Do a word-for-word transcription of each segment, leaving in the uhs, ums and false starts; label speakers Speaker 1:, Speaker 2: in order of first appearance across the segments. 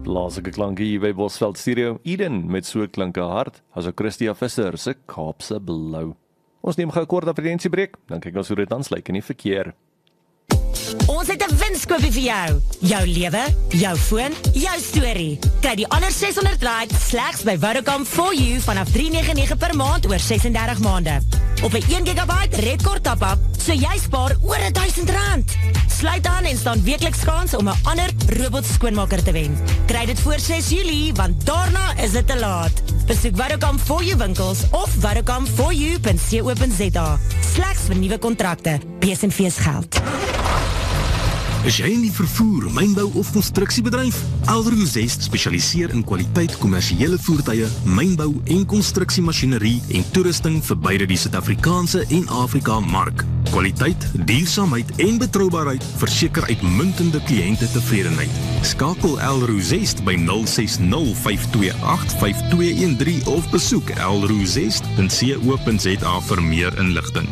Speaker 1: Plaaslike klanke hier by Bosveld Studio, Eden met so klinke hart, as ook Christia Visser se Kaapse Blou. Ons neem gou 'n kort advertensiebreek, dan kyk ons hoe dit aansluit in die verkeer.
Speaker 2: Ons het 'n winskoopie vir jou. Jou lewe, jou foon, jou storie. Kry die ander ses honderd rand slegs by Vodacom for you vanaf drie nege nege per maand oor ses en dertig maande. Op 'n een gigabyte redkort top-up, so jy spaar oor duisend rand. Sluit aan en staan weekliks kans om 'n ander robot skoonmaker te wen. Kry dit voor ses Julie, want daarna is dit te laat. Besoek Vodacom for you winkels of vodacom for you punt co punt za. Slegs vir nuwe kontrakte. B S en V's geld.
Speaker 3: Is jy in die vervoer, mynbou of konstruksiebedryf? Alro Zest spesialiseer in kwaliteit kommersiële voertuie, mynbou en konstruksiemasjinerie en toerusting vir beide die Suid-Afrikaanse en Afrika mark. Kwaliteit, duursaamheid en betroubaarheid verseker uitmuntende kliënte tevredenheid. Skakel Alro Zest by nul ses nul vyf twee agt vyf twee een drie of besoek alrozest punt co punt za vir meer inligting.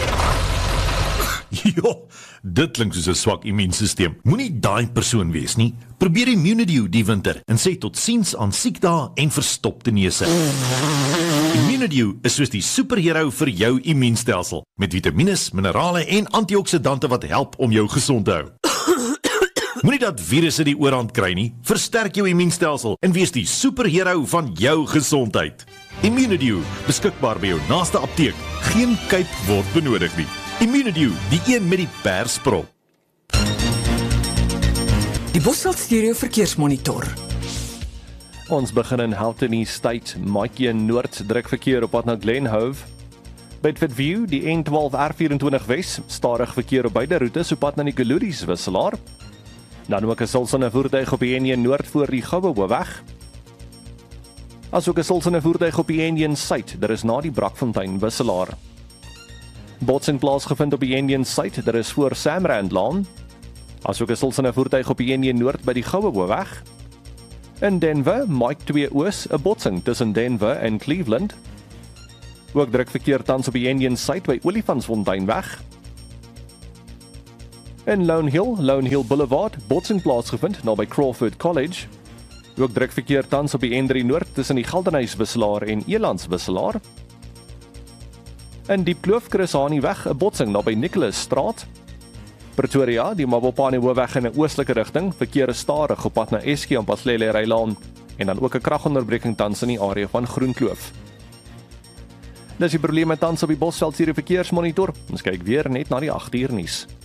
Speaker 4: Jo, dit klink soos 'n swak immuunstelsel. Moenie daai persoon wees nie. Probeer Immunidio die winter en sê totsiens aan siekdae en verstopte neuse. Immunidio is soos die superhero vir jou immuunstelsel, met vitamines, minerale en antioksidante wat help om jou gesond te hou. Moenie dat virusse die oorhand kry nie. Versterk jou immuunstelsel en wees die superhero van jou gesondheid. Immunidio, beskikbaar by jou naaste apteek. Geen kuip word benodig nie. Immunidio, die een met die persprop.
Speaker 5: Die Bosveld Studio Verkeersmonitor.
Speaker 1: Ons begin in Houghton East State, Maatjie Noord, druk verkeer op pad na Glenhove. Bedford View, die N twaalf R vyf vyf Wes, stadig verkeer op beide roetes op pad na die Kaloories wisselaar. Dan ook 'n sulsende voertuig op die N een Noord voor die Goue Hoofweg. As ook 'n sulsende voertuig op die N een Suid, daar is na die Brakfontein wisselaar. Botsing plaasgevind op die N een Suid, daar is voor Samrand Laan. As ook 'n sulsende voertuig op die N een Noord by die Goue Hoofweg. In Denver, Mike twee Oos, 'n botsing tussen Denver en Cleveland. Ook druk verkeer tans op die N een Suid by Olifantsfonteinweg. In Lone Hill, Lone Hill Boulevard, botsing plaasgevind naby Crawford College. Ook druk verkeer tans op die N drie Noord tussen die Geldenhuys wisselaar en Elands wisselaar. In Diepkloof Chris Hani weg, 'n botsing naby Nicholas Straat. Pretoria, die Mabopane Hoofweg in 'n oostelike rigting, verkeer is stadig op pad na Eskie en Paslele Rylaan en dan ook 'n kragonderbreking tans in die area van Groenkloof. Dis die probleme tans op die Bosveld Studio Verkeersmonitor. Ons kyk weer net na die agt uur nuus.